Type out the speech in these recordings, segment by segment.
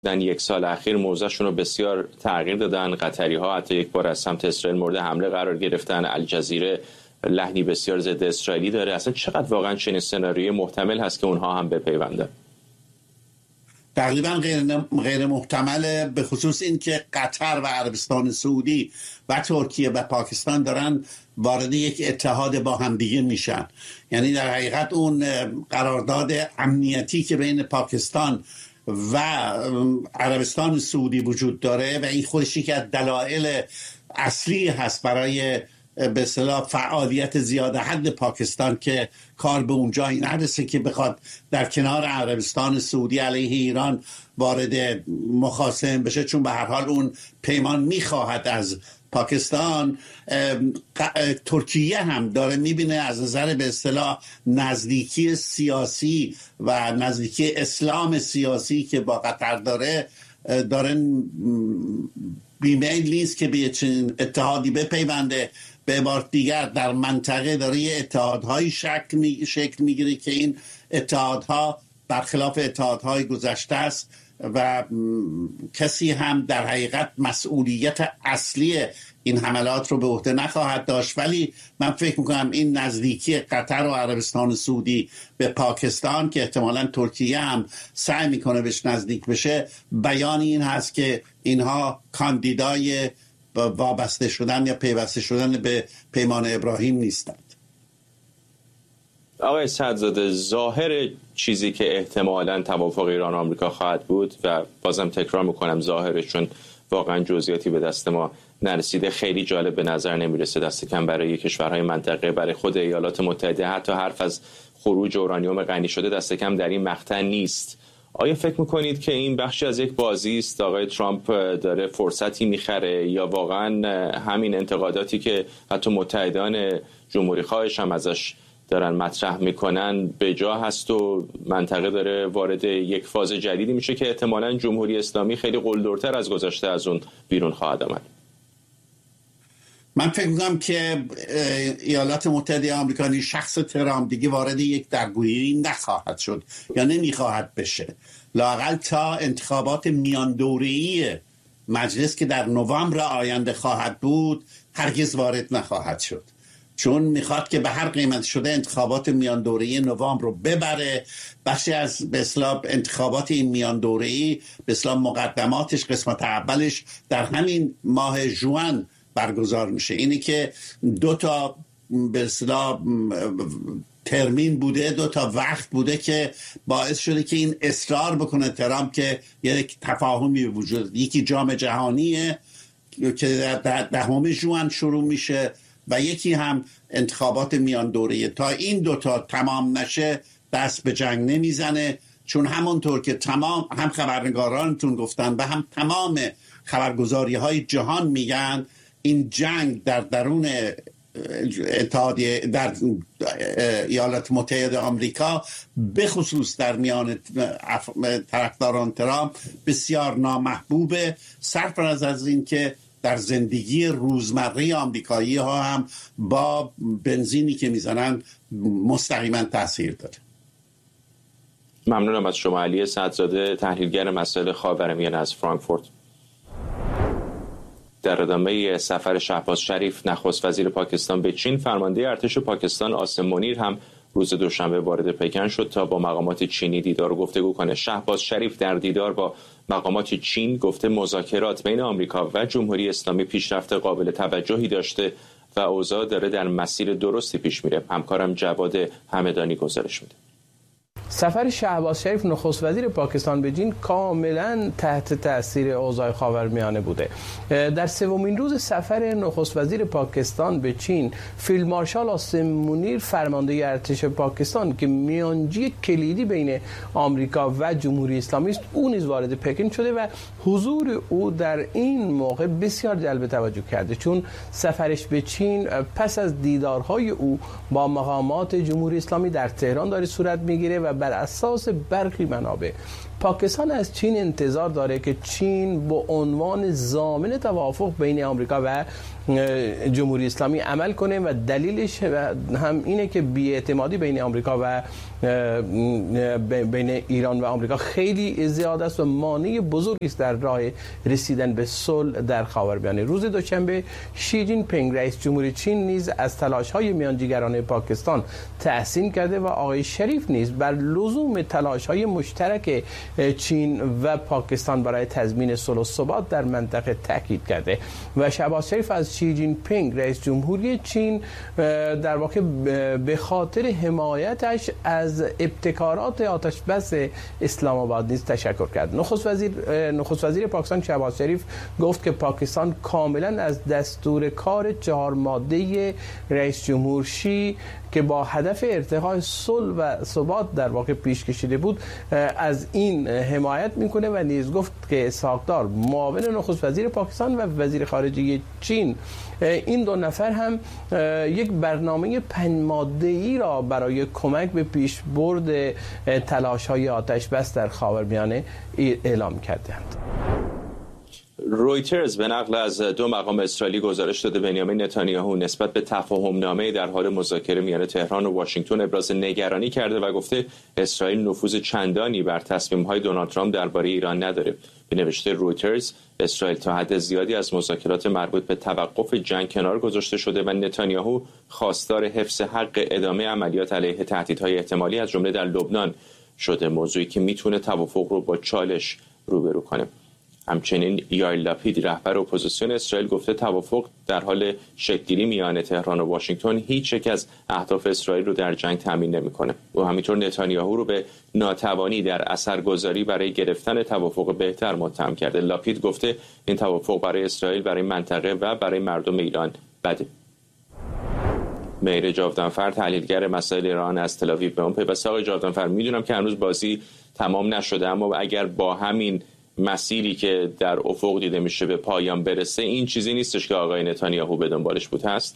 در یک سال اخیر موضعشون رو بسیار تغییر دادن. قطری‌ها حتی یک بار از سمت اسرائیل مورد حمله قرار گرفتن. الجزیره لحنی بسیار ضد اسرائیلی داره. اصلا چقدر واقعا چنین سناریویی محتمل هست که اونها هم بپیوندن؟ تقریبا غیر محتمله، به خصوص این که قطر و عربستان سعودی و ترکیه و پاکستان دارن وارد یک اتحاد با همدیگه میشن. یعنی در حقیقت اون قرارداد امنیتی که بین پاکستان و عربستان سعودی وجود داره و این خودش یک از دلایل اصلی هست برای به اصطلاح فعالیت زیاده حد پاکستان که کار به اونجایی نرسه که بخواد در کنار عربستان سعودی علیه ایران وارد مخاصمه بشه، چون به هر حال اون پیمان میخواهد از پاکستان. ترکیه هم داره میبینه از نظر به اصطلاح نزدیکی سیاسی و نزدیکی اسلام سیاسی که با قطر دارن بیمیل نیست که به چنین اتحادی بپیونده. به عبارت دیگر در منطقه داره یه اتحادهای شکل میگیره که این اتحادها برخلاف اتحادهای گذشته است و کسی هم در حقیقت مسئولیت اصلی این حملات رو به عهده نخواهد داشت. ولی من فکر میکنم این نزدیکی قطر و عربستان سعودی به پاکستان که احتمالاً ترکیه هم سعی میکنه بهش نزدیک بشه، بیان این هست که اینها کاندیدای وابسته شدن یا پیوسته شدن به پیمان ابراهیم نیستند. آقای سعدزاده، ظاهر چیزی که احتمالاً توافق ایران و آمریکا خواهد بود و بازم تکرار میکنم ظاهرش، چون واقعا جزئیاتی به دست ما نرسیده، خیلی جالب به نظر نمیرسه، دست کم برای کشورهای منطقه، برای خود ایالات متحده حتی حرف از خروج اورانیوم غنی شده دست کم در این مقطع نیست. آیا فکر میکنید که این بخشی از یک بازی است؟ آقای ترامپ داره فرصتی میخره یا واقعا همین انتقاداتی که حتی متحدان جمهوری خواهش هم ازش دارن مطرح میکنن به جا هست و منطقه داره وارد یک فاز جدیدی میشه که احتمالاً جمهوری اسلامی خیلی قلدرتر از گذشته از اون بیرون خواهد آمد؟ من فکر میکنم که ایالات متحده آمریکا، شخص ترامپ دیگه وارد یک درگیری نخواهد شد یا نمیخواهد بشه، لااقل تا انتخابات میان دوره‌ای مجلس که در نوامبر آینده خواهد بود هرگز وارد نخواهد شد، چون میخواد که به هر قیمت شده انتخابات میان دوره‌ای نوامبر رو ببره. بخشی از به اصطلاح انتخابات این میان دوره‌ای به اصطلاح مقدماتش قسمت اولش در همین ماه ژوئن برگزار میشه. اینی که دو تا به اصطلاح ترمین بوده، دو تا وقت بوده که باعث شده که این اصرار بکنه ترامپ که یک تفاهمی وجود، یکی جام جهانیه که در 10 ژوئن شروع میشه و یکی هم انتخابات میان دوره‌ای. تا این دوتا تمام نشه دست به جنگ نمیزنه، چون همونطور که تمام هم خبرنگارانتون گفتن و هم تمام خبرگزاری های جهان میگن، این جنگ در درون اتحادیه در ایالات متحده آمریکا به خصوص در میان طرفداران ترامپ بسیار نامحبوبه، سرفراز از این که در زندگی روزمره آمریکایی ها هم با بنزینی که میزنن مستقیما تاثیر داره. ممنونم از شما علی سعدزاده، تحلیلگر مسائل خاورمیانه از فرانکفورت. در ادامه سفر شهباز شریف نخست وزیر پاکستان به چین، فرمانده ارتش پاکستان آسم منیر هم روز دوشنبه وارد پکن شد تا با مقامات چینی دیدار و گفتگو کنه. شهباز شریف در دیدار با مقامات چین گفته مذاکرات بین آمریکا و جمهوری اسلامی پیشرفت قابل توجهی داشته و اوضاع داره در مسیر درستی پیش میره. همکارم جواد همدانی گزارش میده. سفر شهباز شریف نخست وزیر پاکستان به چین کاملا تحت تاثیر اوضاع خاورمیانه بوده. در سومین روز سفر نخست وزیر پاکستان به چین، فیلد مارشال آسم منیر فرمانده ارتش پاکستان که میانجی کلیدی بین آمریکا و جمهوری اسلامی است، او نیز وارد پکن شده و حضور او در این موقع بسیار جلب توجه کرده، چون سفرش به چین پس از دیدارهای او با مقامات جمهوری اسلامی در تهران داره صورت میگیره و بر اساس برخی منابع پاکستان از چین انتظار داره که چین با عنوان ضامن توافق بین آمریکا و جمهوری اسلامی عمل کنه و دلیلش هم اینه که بی‌اعتمادی بین آمریکا و بین ایران و آمریکا خیلی زیاد است و مانع بزرگی است در راه رسیدن به صلح در خاورمیانه. روز دوشنبه شی جین پینگ رئیس جمهوری چین نیز از تلاش‌های میانجیگران پاکستان تحسین کرده و آقای شریف نیز بر لزوم تلاش‌های مشترک چین و پاکستان برای تضمین صلح و ثبات در منطقه تاکید کرده و شهباز شریف از شی جین پینگ رئیس جمهوری چین در واقع به خاطر حمایتش از ابتکارات آتش بس اسلام آباد نیز تشکر کرد. نخست وزیر پاکستان شهباز شریف گفت که پاکستان کاملا از دستور کار 4 ماده رئیس جمهور شی که با هدف ارتقاء صلح و ثبات در واقع پیش کشیده بود از این حمایت میکنه و نیز گفت که اسحاق دار معاون نخست وزیر پاکستان و وزیر خارجه چین این دو نفر هم یک برنامه 5 ماده‌ای را برای کمک به پیشبرد تلاش‌های آتش بس در خاورمیانه اعلام کردند. رویترز به نقل از 2 مقام اسرائیلی گزارش داده بنیامین نتانیاهو نسبت به تفاهم‌نامه در حال مذاکره میان تهران و واشنگتن ابراز نگرانی کرده و گفته اسرائیل نفوذ چندانی بر تصمیم‌های دونالد ترامپ درباره ایران نداره. به نوشته رویترز اسرائیل تا حد زیادی از مذاکرات مربوط به توقف جنگ کنار گذاشته شده و نتانیاهو خواستار حفظ حق ادامه عملیات علیه تهدیدهای احتمالی از جمله در لبنان شده، موضوعی که میتونه توافق رو با چالش روبرو کنه. همچنین یائیر لاپید رهبر اپوزیسیون اسرائیل گفته توافق در حال شکل‌گیری میان تهران و واشنگتن هیچ یک از اهداف اسرائیل رو در جنگ تامین نمی‌کنه. و همینطور نتانیاهو رو به ناتوانی در اثرگذاری برای گرفتن توافق بهتر متهم کرده. لاپید گفته این توافق برای اسرائیل، برای منطقه و برای مردم ایران بده. مهر جاودانفر تحلیلگر مسائل ایران از تل‌آویو به اون پیوسته. آقای جاودانفر، میدونم که هنوز بازی تمام نشده، اما اگر با همین مسیری که در افق دیده میشه به پایان برسه، این چیزی نیستش که آقای نتانیاهو به دنبالش بود هست؟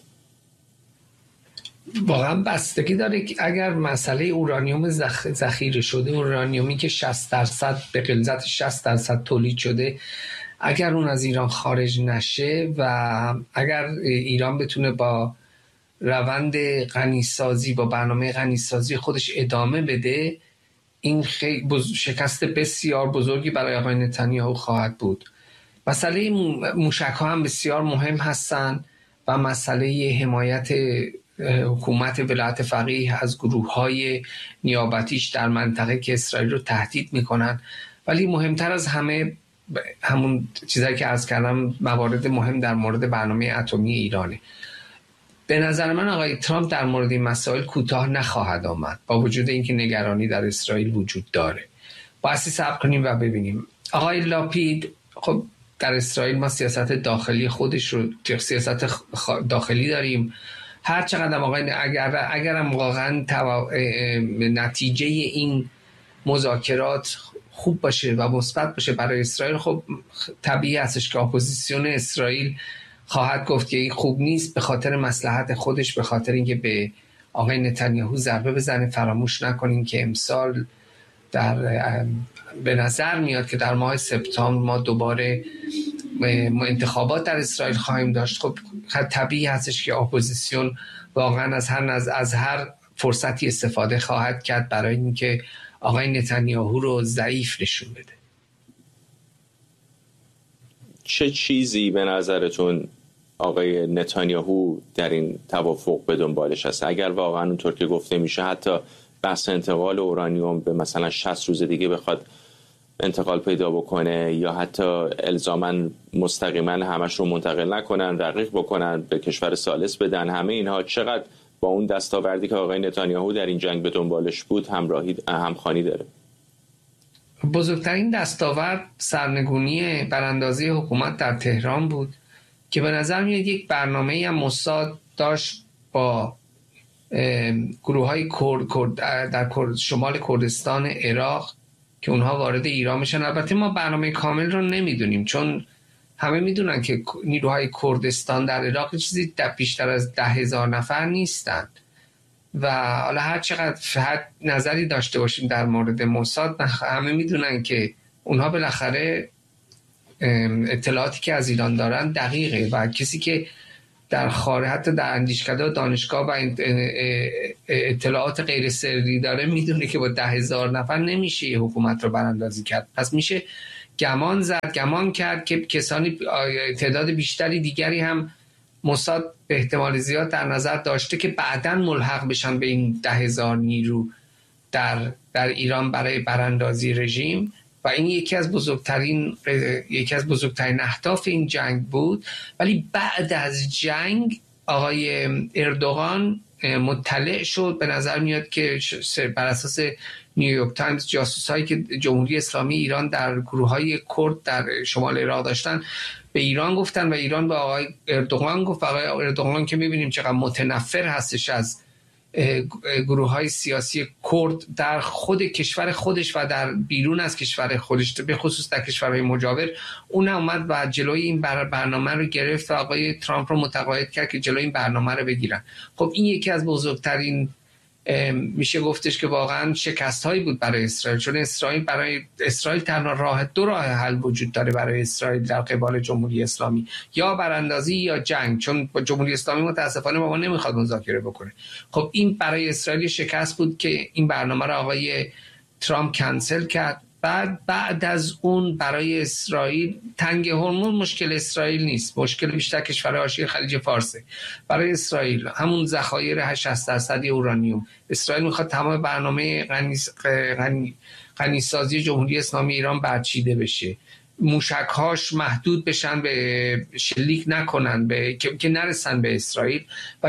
واقعا بستگی داره که اگر مسئله اورانیوم ذخیره شده، اورانیومی که 60% به غلظت 60% تولید شده، اگر اون از ایران خارج نشه و اگر ایران بتونه با روند غنیسازی، با برنامه غنیسازی خودش ادامه بده، این خیلی شکست بسیار بزرگی برای آقای نتانیاهو خواهد بود. مسئله موشک‌ها هم بسیار مهم هستند و مسئله حمایت حکومت ولایت فقیه از گروه‌های نیابتیش در منطقه که اسرائیل رو تهدید می‌کنن، ولی مهمتر از همه همون چیزایی که عرض کردم، موارد مهم در مورد برنامه اتمی ایرانه. به نظر من آقای ترامپ در مورد این مسائل کوتاه نخواهد آمد، با وجود اینکه نگرانی در اسرائیل وجود داره. باید صبر کنیم و ببینیم. آقای لاپید، خب در اسرائیل ما سیاست داخلی خودش رو، سیاست داخلی داریم. هر چقدر آقای اگرم واقعا نتیجه این مذاکرات خوب باشه و مثبت باشه برای اسرائیل، خب طبیعی هستش که اپوزیسیون اسرائیل خواهد گفت که این خوب نیست، به خاطر مصلحت خودش، به خاطر اینکه به آقای نتانیاهو ضربه بزنه. فراموش نکنین که امسال به نظر میاد که در ماه سپتامبر ما دوباره انتخابات در اسرائیل خواهیم داشت. خب طبیعی هستش که اپوزیسیون واقعا از هر فرصتی استفاده خواهد کرد برای اینکه آقای نتانیاهو رو ضعیف نشون بده. چه چیزی به نظرتون آقای نتانیاهو در این توافق به دنبالش هست؟ اگر واقعا اونطور که گفته میشه حتی بحث انتقال اورانیوم به مثلا 60 روز دیگه بخواد انتقال پیدا بکنه، یا حتی الزاماً مستقیما همش رو منتقل نکنن، رقیق بکنن، به کشور ثالث بدن، همه اینها چقدر با اون دستاوردی که آقای نتانیاهو در این جنگ به دنبالش بود همخوانی داره؟ بزرگترین دستاورد سرنگونی براندازی حکومت در تهران بود که به نظر میاد یک برنامه‌ای هم موساد داشت با گروه‌های در شمال کردستان عراق که اونها وارد ایران بشن. البته ما برنامه کامل رو نمیدونیم، چون همه میدونن که نیروهای کردستان در عراق چیزی بیشتر از 10,000 نفر نیستند و حالا هر چقدر نظری داشته باشیم در مورد موساد، همه میدونن که اونها بالاخره اطلاعاتی که از ایران دارن دقیقه و کسی که در خارج، حتی در اندیشکده و دانشگاه و اطلاعات غیر سری داره، میدونه که با 10,000 نفر نمیشه یه حکومت رو براندازی کرد. پس میشه گمان کرد که کسانی تعداد بیشتری دیگری هم موساد به احتمال زیاد در نظر داشته که بعداً ملحق بشن به این 10,000 نیرو در ایران برای براندازی رژیم. و این یکی از بزرگترین اهداف این جنگ بود. ولی بعد از جنگ آقای اردوغان مطلع شد، به نظر میاد که بر اساس نیویورک تایمز، جاسوسایی که جمهوری اسلامی ایران در گروه‌های کرد در شمال عراق داشتن به ایران گفتن و ایران به آقای اردوغان گفت. آقای اردوغان که می‌بینیم چقدر متنفر هستش از گروه‌های سیاسی کرد در خود کشور خودش و در بیرون از کشور خودش، به خصوص در کشورهای مجاور، اون اومد و جلوی این برنامه رو گرفت و آقای ترامپ رو متقاعد کرد که جلوی این برنامه رو بگیرن. خب این یکی از بزرگترین میشه گفتش که واقعا شکست‌هایی بود برای اسرائیل، چون اسرائیل تنها دو راه حل وجود داره برای اسرائیل در قبال جمهوری اسلامی، یا براندازی یا جنگ، چون جمهوری اسلامی متاسفانه با ما نمیخواد مذاکره بکنه. خب این برای اسرائیل شکست بود که این برنامه رو آقای ترامپ کنسل کرد. بعد از اون برای اسرائیل تنگ هرمز مشکل اسرائیل نیست، مشکل بیشتر کشورهای حاشیه خلیج فارسه. برای اسرائیل همون ذخایر 60% اورانیوم، اسرائیل میخواد تمام برنامه غنیسازی جمهوری اسلامی ایران برچیده بشه، موشک‌هاش محدود بشن، به شلیک نکنن، که نرسن به اسرائیل و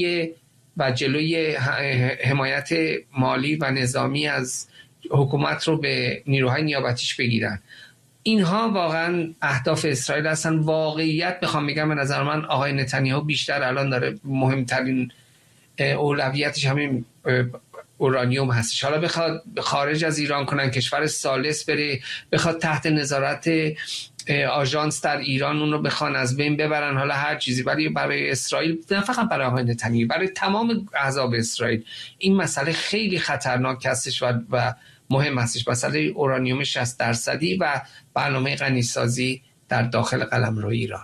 جلوی حمایت مالی و نظامی از حکومت رو به نیروهای نیابتیش بگیرن. اینها واقعا اهداف اسرائیل هستن. واقعیت بخوام بگم، به نظر من آقای نتانیاهو بیشتر الان داره مهمترین اولویتش همین اورانیوم هستش. حالا بخواد خارج از ایران کنن، کشور ثالث بره، بخواد تحت نظارت آژانس در ایران اون رو بخوان از بین ببرن، حالا هر چیزی. ولی برای اسرائیل، نه فقط برای آقای نتانیاهو، برای تمام احزاب اسرائیل این مسئله خیلی خطرناک هستش و مهم هستش، مسئله اورانیوم 60% و برنامه غنیسازی در داخل قلمرو ایران.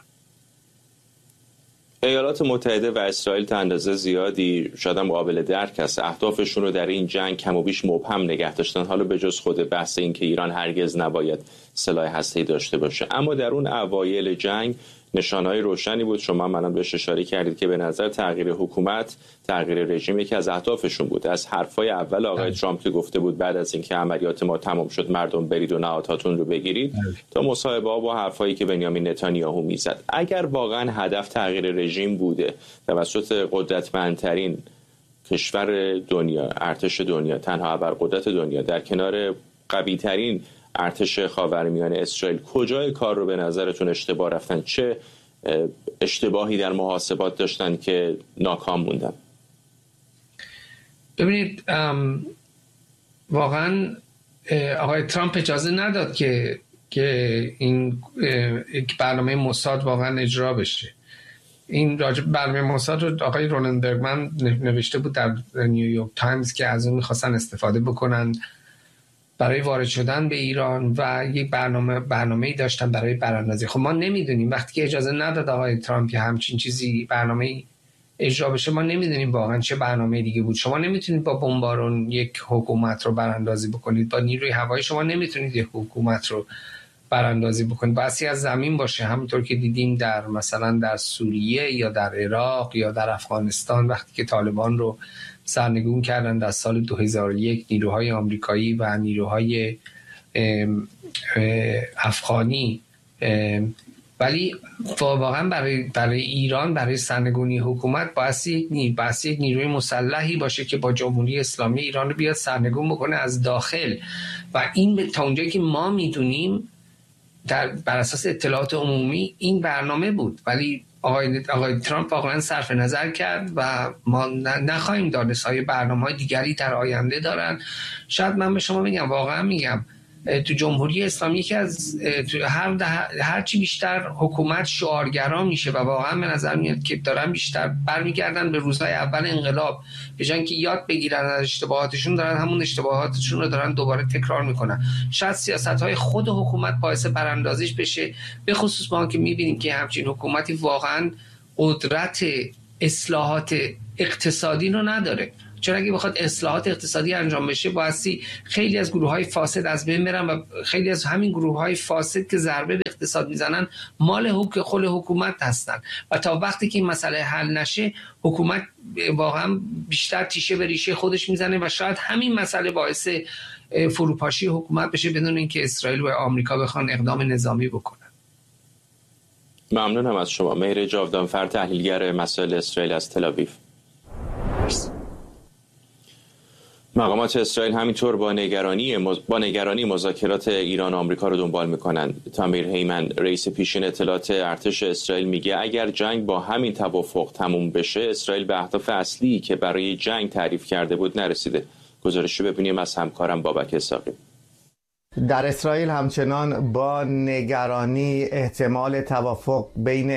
ایالات متحده و اسرائیل تا اندازه زیادی شاید هم قابل درک است اهدافشون رو در این جنگ کم و بیش مبهم نگه داشتن، حالا به جز خود بحث این که ایران هرگز نباید سلاح هسته‌ای داشته باشه. اما در اون اوایل جنگ نشانه‌های روشنی بود، شما منم بهش اشاره کردید، که به نظر تغییر حکومت، تغییر رژیم یکی از اهدافشون بود. از حرفای اول آقای ترامپ که گفته بود بعد از اینکه عملیات ما تمام شد مردم برید و نهادهاتون رو بگیرید، تا مصاحبه‌ها با حرفایی که بنیامین نتانیاهو میزد. اگر واقعا هدف تغییر رژیم بوده توسط قدرتمندترین کشور دنیا، ارتش دنیا، تنها ابرقدرت دنیا، در کنار قوی‌ترین ارتش خاورمیانه اسرائیل، کجای کار رو به نظرتون اشتباه رفتن؟ چه اشتباهی در محاسبات داشتن که ناکام موندن؟ ببینید، واقعا آقای ترامپ اجازه نداد که این برنامه موساد واقعا اجرا بشه. این برنامه موساد رو آقای رونالد برگمن نوشته بود در نیویورک تایمز که از اون میخواستن استفاده بکنن برای وارد شدن به ایران و یک برنامه‌ای داشتن برای براندازی. خب ما نمیدونیم، وقتی که اجازه نداد آقای ترامپ همچین چیزی برنامه‌ای اجرا بشه، ما نمیدونیم واقعا چه برنامه دیگه بود. شما نمیتونید با بمبارون یک حکومت رو براندازی بکنید، با نیروی هوایی شما نمیتونید یک حکومت رو براندازی بکنید. باید از زمین باشه، همونطور که دیدیم در مثلا در سوریه یا در عراق یا در افغانستان وقتی که طالبان رو سرنگون کردن در سال 2001 نیروهای آمریکایی و نیروهای افغانی. ولی واقعا برای ایران، برای سرنگونی حکومت باید یک نیروی مسلحی باشه که با جمهوری اسلامی ایران رو بیاد سرنگون بکنه از داخل. و این تا اونجایی که ما میدونیم بر اساس اطلاعات عمومی این برنامه بود، ولی آقای ترامپ واقعا صرف نظر کرد و ما نخواهیم دانست های برنامه‌های دیگری در آینده دارن. شاید من به شما میگم، واقعا میگم، تو جمهوری اسلامی که از هرچی بیشتر حکومت شعارگرا میشه و واقعا به نظر میاد که دارن بیشتر برمیگردن به روزهای اول انقلاب، به جای اینکه یاد بگیرن از اشتباهاتشون دارن همون اشتباهاتشون رو دارن دوباره تکرار میکنن. شاید سیاست‌های خود حکومت باعث براندازیش بشه، به خصوص ما که میبینیم که همچین حکومتی واقعا قدرت اصلاحات اقتصادی رو نداره. چون اگه بخواد اصلاحات اقتصادی انجام بشه بایستی خیلی از گروه‌های فاسد از بین برن و خیلی از همین گروه‌های فاسد که ضربه به اقتصاد میزنن مال خود حکومت هستن و تا وقتی که این مسئله حل نشه حکومت واقعا بیشتر تیشه به ریشه خودش میزنه و شاید همین مسئله باعث فروپاشی حکومت بشه بدون اینکه اسرائیل و آمریکا بخوان اقدام نظامی بکنن. ممنونم از شما. مهر جاودانفر، تحلیلگر مسائل اسرائیل از تل‌آویو. مقامات اسرائیل همینطور با نگرانی مذاکرات ایران و آمریکا رو دنبال میکنند. تامیر هیمن، رئیس پیشین اطلاعات ارتش اسرائیل، میگه اگر جنگ با همین توافق تموم بشه اسرائیل به اهداف اصلی که برای جنگ تعریف کرده بود نرسیده. گزارشی ببینیم از همکارم بابک اسحاقی. در اسرائیل همچنان با نگرانی احتمال توافق بین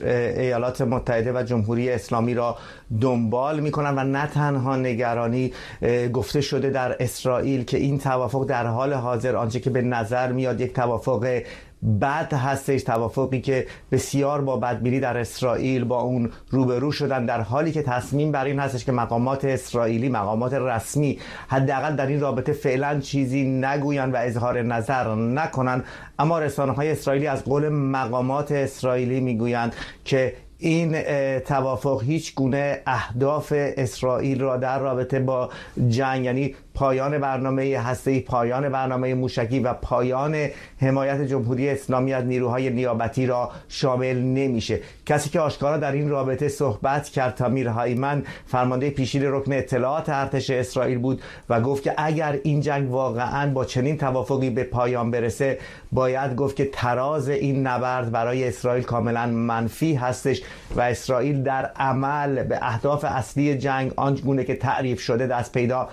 ایالات متحده و جمهوری اسلامی را دنبال می‌کنند و نه تنها نگرانی، گفته شده در اسرائیل که این توافق در حال حاضر آنچه که به نظر میاد یک توافق بد هستش، توافقی که بسیار با بدبینی در اسرائیل با اون روبرو شدن، در حالی که تصمیم بر این هستش که مقامات اسرائیلی، مقامات رسمی حداقل در این رابطه فعلا چیزی نگویند و اظهار نظر نکنند. اما رسانه‌های اسرائیلی از قول مقامات اسرائیلی میگویند که این توافق هیچ گونه اهداف اسرائیل را در رابطه با جنگ، یعنی پایان برنامه هسته‌ای، پایان برنامه موشکی و پایان حمایت جمهوری اسلامی از نیروهای نیابتی را شامل نمیشه. کسی که آشکارا در این رابطه صحبت کرد تامیر هایمن، فرمانده پیشین رکن اطلاعات ارتش اسرائیل بود و گفت که اگر این جنگ واقعا با چنین توافقی به پایان برسه باید گفت که تراز این نبرد برای اسرائیل کاملا منفی هستش و اسرائیل در عمل به اهداف اصلی جنگ آنگونه که تعریف شده دست پیدا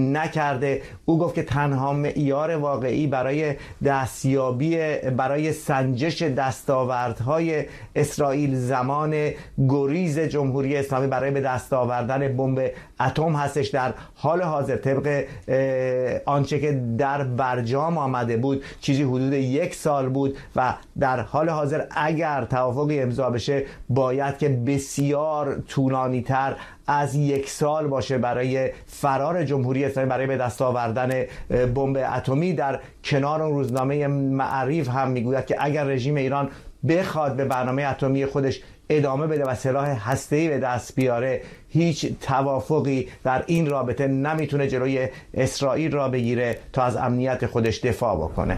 نکرده. او گفت که تنها معیار واقعی برای دستیابی، برای سنجش دستاوردهای اسرائیل زمان گریز جمهوری اسلامی برای به دست آوردن بمب اتم هستش. در حال حاضر طبق آنچه که در برجام آمده بود چیزی حدود 1 سال بود و در حال حاضر اگر توافقی امضا بشه باید که بسیار طولانی تر از 1 سال باشه برای فرار جمهوری اسلامی برای به دست آوردن بمب اتمی. در کنار اون روزنامه معریف هم میگوید که اگر رژیم ایران بخواد به برنامه اتمی خودش ادامه بده و سلاح هسته‌ای به دست بیاره هیچ توافقی در این رابطه نمیتونه جلوی اسرائیل را بگیره تا از امنیت خودش دفاع بکنه.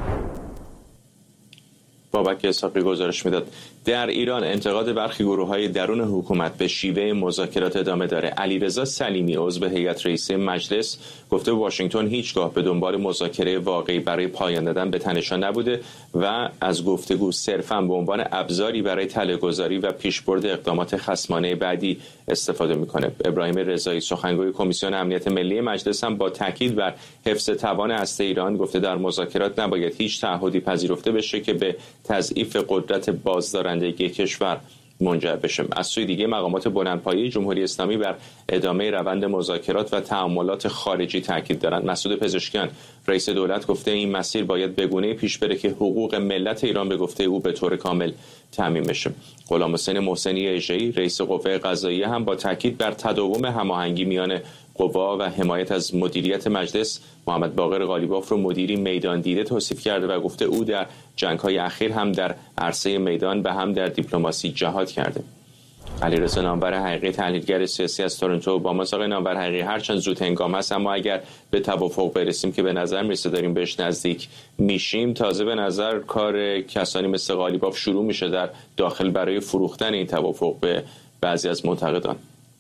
بابک اسحاقی گزارش میداد. در ایران انتقاد برخی گروه‌های درون حکومت به شیوه مذاکرات ادامه داره. علیرضا سلیمی عضو هیئت رئیسه مجلس گفته واشنگتن هیچگاه به دنبال مذاکره واقعی برای پایان دادن به تنش‌ها نبوده و از گفتگو صرفاً به عنوان ابزاری برای تله‌گذاری و پیشبرد اقدامات خصمانه بعدی استفاده میکنه. ابراهیم رضایی سخنگوی کمیسیون امنیت ملی مجلس هم با تاکید بر حفظ توان هسته ایران گفته در مذاکرات نباید هیچ تعهدی پذیرفته بشه که به تضعیف قدرت بازدارندگی کشور منجر بشه. از سوی دیگه مقامات بلندپایه جمهوری اسلامی بر ادامه روند مذاکرات و تعاملات خارجی تاکید دارند. مسعود پزشکیان رئیس دولت گفته این مسیر باید به گونه‌ای پیش بره که حقوق ملت ایران به گفته او به طور کامل تامین بشه. غلامحسین محسنی اژه‌ای رئیس قوه قضاییه هم با تاکید بر تداوم هماهنگی میان قوا و حمایت از مدیریت مجلس محمد باقر قالیباف رو مدیری میدان دیده توصیف کرده و گفته او در جنگ‌های اخیر هم در عرصه میدان و هم در دیپلماسی جهاد کرده. علیرضا نامور حقیقی تحلیلگر سیاسی از تورنتو با ما. آقای نامور حقیقی هرچند زود هنگام است اما اگر به توافق برسیم که به نظر میرسه داریم بهش نزدیک میشیم، تازه به نظر کار کسانی مثل قالیباف شروع میشه در داخل برای فروختن این توافق به بعضی از منتقدان.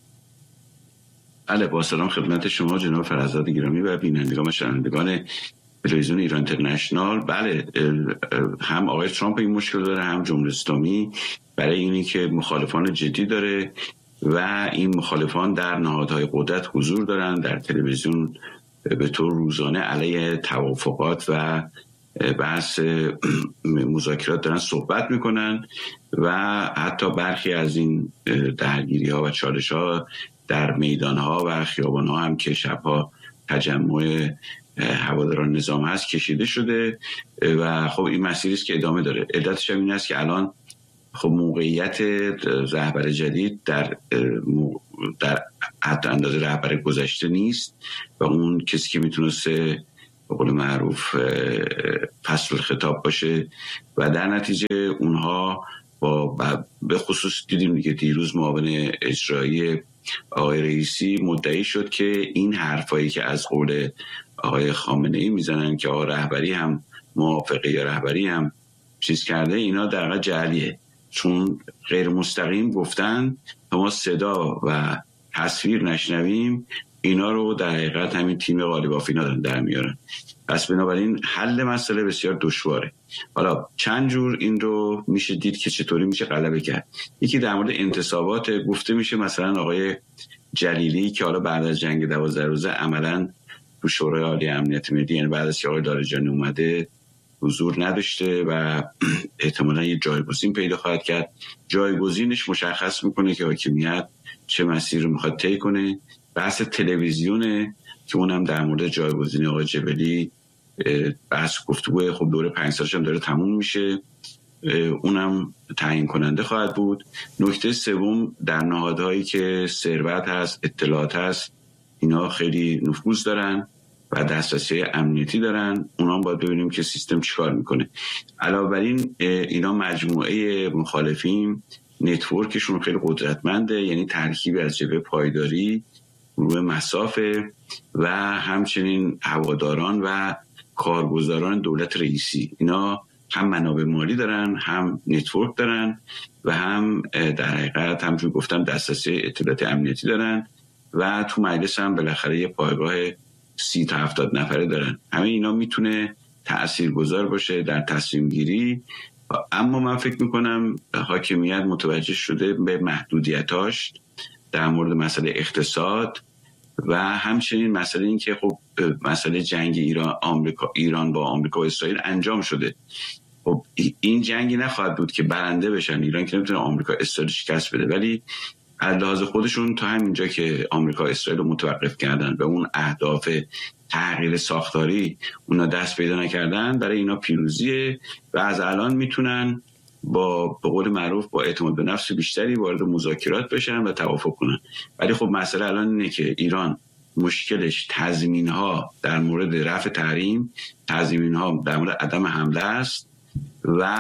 با سلام خدمت شما جناب فرزاد گرامی و بینندگان و شنوندگان تلویزیون ایران اینترنشنال. بله، هم آقای ترامپ این مشکل داره هم جمهوری اسلامی، برای اینی که مخالفان جدی داره و این مخالفان در نهادهای قدرت حضور دارن، در تلویزیون به طور روزانه علیه توافقات و بحث مذاکرات دارن صحبت میکنن و حتی برخی از این درگیری ها و چالش ها در میدان ها و خیابان ها هم که شبها تجمع هواداران نظام هست کشیده شده و خب این مسیری است که ادامه داره. علتش این است که الان خب موقعیت رهبر جدید در حتی اندازه رهبر گذشته نیست و اون کسی که میتونسته به قول معروف فصل خطاب باشه و در نتیجه اونها به خصوص دیدیم که دیروز معاون اجرایی آقای رئیسی مدعی شد که این حرفایی که از قول آقای خامنه‌ای میزنن که آقا رهبری هم موافقه یا رهبری هم چیز کرده، اینا در واقع جعلیه، چون غیر مستقیم گفتن تا ما صدا و تصویر نشنویم اینا رو در حقیقت همین تیم قالیبافی دارن در میارن. پس بنابراین حل مسئله بسیار دشواره. حالا چند جور این رو میشه دید که چطوری میشه غلبه کرد. یکی در مورد انتصابات گفته میشه مثلا آقای جلیلی که حالا بعد از جنگ 12 روزه عملاً تو شورای عالی امنیت ملی، یعنی بعد از که آقای لاریجانی اومده حضور نداشته و احتمالاً یه جایگزین پیدا خواهد کرد. جایگزینش مشخص میکنه که حاکمیت چه مسیر رو میخواد طی کنه. بحث تلویزیونه که اونم در مورد جایگزین آقای جبلی بحث گفتگوه، خب دوره 5 سالش هم داره تموم میشه، اونم تعیین کننده خواهد بود. نکته سوم در نهادهایی که ثروت هست، اطلاعات هست، اینا خیلی نفوذ دارن و دسترسی امنیتی دارن، اونا هم باید ببینیم که سیستم چیکار میکنه. علاوه بر این اینا مجموعه مخالفین نتورکشون خیلی قدرتمنده، یعنی ترکیبی از جبهه پایداری، گروه مسافه و همچنین هواداران و کارگزاران دولت رئیسی. اینا هم منابع مالی دارن، هم نتورک دارن و هم در حقیقت همچون گفتم دسترسی اطلاعات امنیتی دارن و تو مجلس هم بالاخره یه پایگاه 30 تا 70 نفره دارن. همه اینا میتونه تاثیرگذار باشه در تصمیم گیری. اما من فکر میکنم حاکمیت متوجه شده به محدودیتاش در مورد مسئله اقتصاد و همچنین مسئله این که خب مسئله جنگ ایران با آمریکا و اسرائیل انجام شده. خب این جنگی نخواهد بود که برنده بشن، ایران که نمیتونه آمریکا اسرائیل شکست بده، ولی از لحاظ خودشون تا همینجا که آمریکا اسرائیل رو متوقف کردن به اون اهداف تغییر ساختاری اونا دست پیدا نکردن، برای اینا پیروزیه و از الان میتونن با به قول معروف با اعتماد به نفس بیشتری وارد مذاکرات بشن و توافق کنن. ولی خب مسئله الان اینه که ایران مشکلش تضمین‌ها در مورد رفع تحریم، تضمین‌ها در مورد عدم حمله است و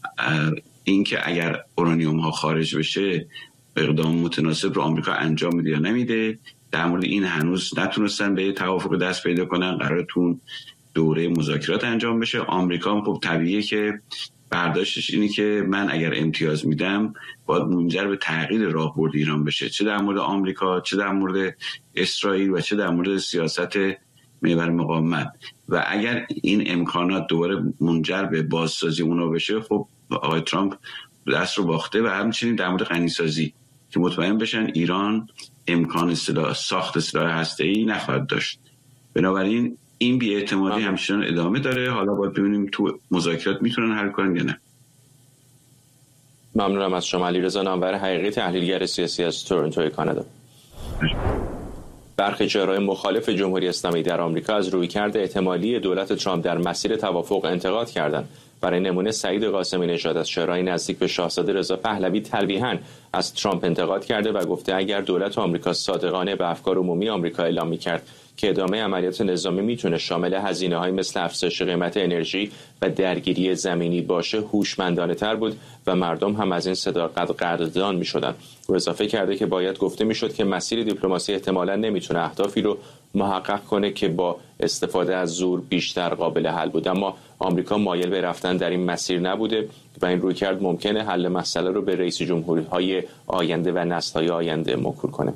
اینکه اگر اورانیوم ها خارج بشه اقدام متناسب رو آمریکا انجام میده یا نمیده. در مورد این هنوز نتونستن به توافق دست پیدا کنن، قراره تو دوره مذاکرات انجام بشه. آمریکا هم خب طبیعیه که برداشتش اینه که من اگر امتیاز میدم باید منجر به تغییر راهبرد ایران بشه، چه در مورد آمریکا، چه در مورد اسرائیل و چه در مورد سیاست محور مقاومت. و اگر این امکانات دوباره منجر به بازسازی اونا بشه، خب آقای ترامپ دست رو باخته. و همچنین در مورد غنیسازی که مطمئن بشن ایران امکان ساخت سلاح هسته‌ای نخواهد داشت. بنابراین این بی‌اعتمادی همچنان ادامه داره. حالا باید ببینیم تو مذاکرات میتونن حل کنن یا نه. ممنونم از شما علیرضا نامور حقیقی، تحلیلگر سیاسی از تورنتو کانادا. برخی چهره‌های مخالف جمهوری اسلامی در آمریکا از رویکرد احتمالی دولت ترامپ در مسیر توافق انتقاد کردند. برای نمونه سعید قاسمی نژاد از چهره‌های نزدیک به شاهزاده رضا پهلوی تلویحاً از ترامپ انتقاد کرده و گفته اگر دولت آمریکا صادقانه به افکار عمومی آمریکا اعلام می‌کرد که ادامه عملیات نظامی میتونه شامل هزینه‌های مثل افزایش قیمت انرژی و درگیری زمینی باشه، هوشمندانه‌تر بود و مردم هم از این صداقت قدردان می‌شدن. او اضافه کرده که باید گفته میشد که مسیر دیپلماسی احتمالاً نمیتونه اهدافی رو محقق کنه که با استفاده از زور بیشتر قابل حل بود، اما آمریکا مایل به رفتن در این مسیر نبوده و این رویکرد ممکنه حل مسئله رو به رئیس جمهورهای آینده و نسل‌های آینده موکول کنه.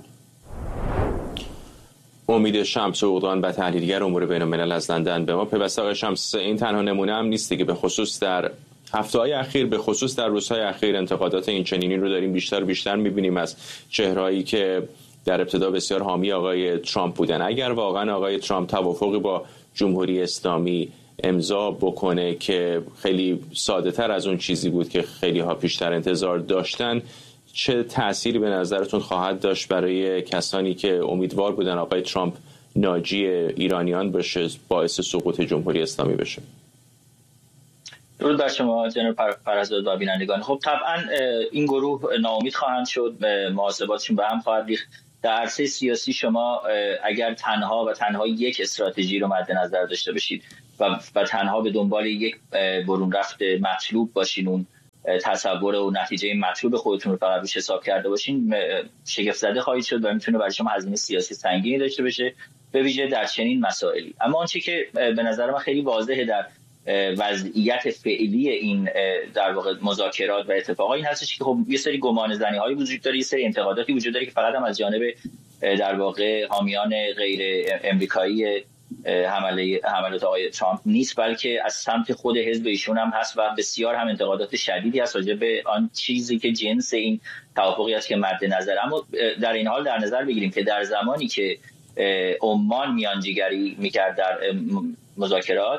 امید شمس اوغدان و تحلیلگر امور بین‌الملل از لندن به ما پیوسته. آقای شمس، این تنها نمونه هم نیست که به خصوص در هفته‌های اخیر، به خصوص در روزهای اخیر انتقادات این چنینی رو داریم بیشتر می‌بینیم از چهرهایی که در ابتدا بسیار حامی آقای ترامپ بودن. اگر واقعا آقای ترامپ توافقی با جمهوری اسلامی امضا بکنه که خیلی ساده‌تر از اون چیزی بود که خیلی ها پیشتر انتظار داشتن، چه تأثیری به نظرتون خواهد داشت برای کسانی که امیدوار بودن آقای ترامپ ناجی ایرانیان بشه، باعث سقوط جمهوری اسلامی بشه؟ درود بر شما جناب فرزاد و بینندگان. خب طبعا این گروه ناامید خواهند شد، محاسباتشون به هم خواهد ریخت. در عرصه سیاسی شما اگر تنها یک استراتژی رو مد نظر داشته باشید و تنها به دنبال یک برون رفت مطلوب باشین، اون تصور و نتیجه مطلوب خودتون رو فقط روش حساب کرده باشین، شگفت زده خواهید شد و میتونه برای شما هزینه سیاسی سنگینی داشته باشه، به ویژه در چنین مسائلی. اما آنچه که به نظر من خیلی واضحه در وضعیت فعلی این در واقع مذاکرات و اتفاقا این هستش که خب یه سری گمانه‌زنی‌های وجود داره، یه سری انتقاداتی وجود داره که فقط هم از جانب در واقع حامیان غیر امریکایی حملات آقای ترامپ نیست، بلکه از سمت خود حزب ایشون هم هست و بسیار هم انتقادات شدیدی هست راجع به آن چیزی که جنس این توافقی است که مد نظر. اما در این حال در نظر بگیریم که در زمانی که عمان میانجیگری میکرد در مذاکرات،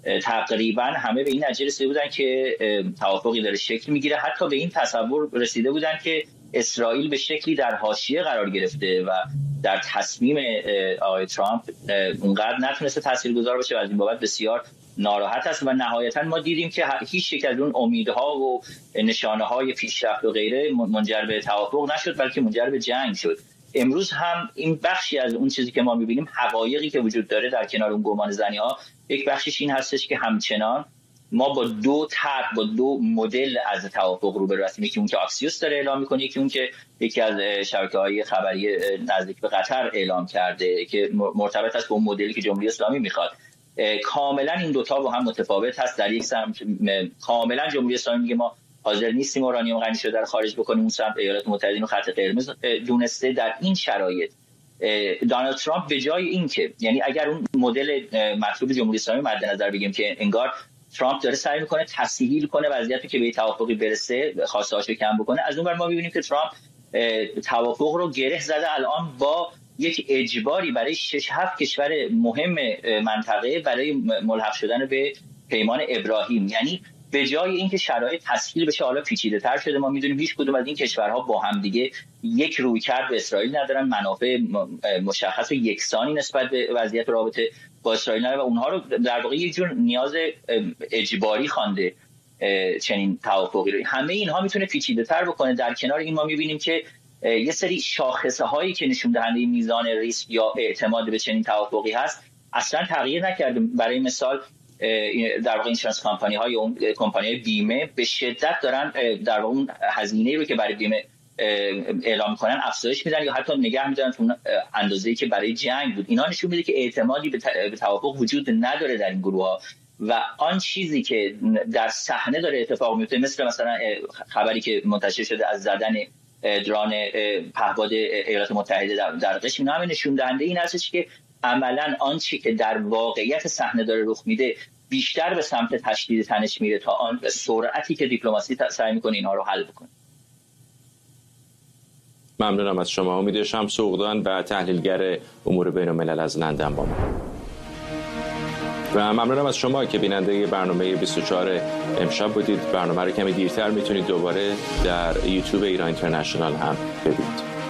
تقریبا همه به این نتیجه رسیده بودن که توافقی داره شکل میگیره. حتی به این تصور رسیده بودن که اسرائیل به شکلی در حاشیه قرار گرفته و در تصمیم آقای ترامپ اونقدر نتونسته تاثیرگذار باشه و از این بابت بسیار ناراحت است. و نهایتا ما دیدیم که هیچ یک از اون امیدها و نشانه‌های پیشرفت و غیره منجر به توافق نشد، بلکه منجر به جنگ شد. امروز هم این بخشی از اون چیزی که ما می‌بینیم، حقایقی که وجود داره در کنار اون گمانه‌زنی‌ها، یک بخشش این هستش که همچنان ما با دو طرح، با دو مدل از توافق روبرو هستیم. یکی اون که آکسیوس داره اعلام می‌کنه، یکی اون که یکی از شبکه‌های خبری نزدیک به قطر اعلام کرده که مرتبط است با اون مدلی که جمهوری اسلامی می‌خواد. کاملا این دوتا با هم متفاوت هست. در یک سمت کاملا جمهوری اسلامی میگه ما حاضر نیستیم اورانیوم غنی شده رو خارج بکنیم، اون سمت ایالات متحده رو خط قرمز دونسته. در این شرایط دونالد ترامپ به جای اینکه، یعنی اگر اون مدل مطلوب جمهوری اسلامی مد نظر بگیم که انگار ترامپ داره سعی میکنه تسهیل کنه وضعیتی که به توافقی برسه، خواسته‌هاشو کم بکنه، از اون ور ما می‌بینیم که ترامپ توافق رو گره زده الان با یک اجباری برای 6-7 کشور مهم منطقه برای ملحق شدن به پیمان ابراهیم. یعنی به جای اینکه شرایط تسهیل بشه، حالا پیچیده‌تر شده. ما می‌دونیم هیچ کدوم از این کشورها با هم دیگه یک رویکرد به اسرائیل ندارن، منافع مشخص و یکسانی نسبت به وضعیت رابطه با اسرائیل ندارن و اونها رو در واقع یک جور نیاز اجباری خوانده چنین توافقی رو. همه اینها میتونه پیچیده‌تر بکنه. در کنار این ما می‌بینیم که یه سری شاخصه‌هایی که نشون دهنده میزان ریسک یا اعتماد به چنین توافقی هست اصلا تغییر نکرده. برای مثال در واقع اینشورنس کمپانی‌های اون کمپانی‌های بیمه به شدت دارن در واقع اون هزینه‌ای رو که برای بیمه اعلام می‌کنن افزایش میدن یا حتی نگه می‌دارن اون اندازه‌ای که برای جنگ بود. اینا نشون میده که اعتمادی به توافق وجود نداره در این گروه‌ها و آن چیزی که در صحنه داره اتفاق میفته، مثلا خبری که منتشر شده از زدن درون پهپاد ایالات متحده در قشم، اینا همه نشون دهنده این هستش که عملاً آنچه که در واقعیت صحنه داره رخ میده بیشتر به سمت تشدید تنش میره تا آن سرعتی که دیپلماسی سعی میکنه اینها رو حل بکنه. ممنونم از شما. امید شمس اوغدان و تحلیلگر امور بین‌الملل از لندن با ما. و ممنونم از شما که بیننده برنامه 24 امشب بودید. برنامه رو کمی دیرتر میتونید دوباره در یوتیوب ایران اینترنشنال هم ببینید.